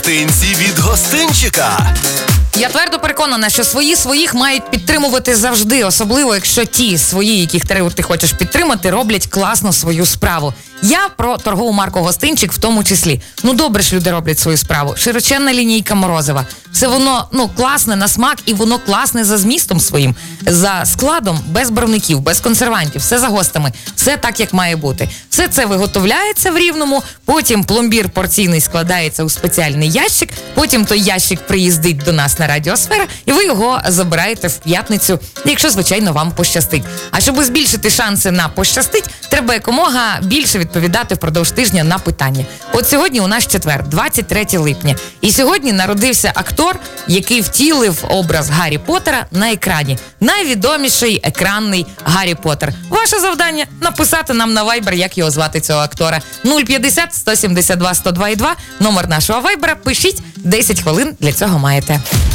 Гостинці від гостинчика. Я твердо переконана, що свої своїх мають підтримувати завжди, особливо якщо ті свої, яких ти хочеш підтримати, роблять класно свою справу. Я про торгову марку «Гостинчик» в тому числі. Ну добре ж люди роблять свою справу. Широченна лінійка морозива. Все воно, класне на смак і воно класне за змістом своїм. За складом, без барвників, без консервантів, все за гостами. Все так, як має бути. Все це виготовляється в Рівному, потім пломбір порційний складається у спеціальний ящик, потім той ящик приїздить до нас на Радіосфера, і ви його забираєте в п'ятницю, якщо, звичайно, вам пощастить. А щоб збільшити шанси на пощастить, треба якомога більше відповідати впродовж тижня на питання. От сьогодні у нас четвер, 23 липня. І сьогодні народився актор, який втілив образ Гаррі Поттера на екрані. Найвідоміший екранний Гаррі Поттер. Ваше завдання – написати нам на Viber, як його звати, цього актора. 050 172 102,2, номер нашого Viber. Пишіть, 10 хвилин для цього маєте.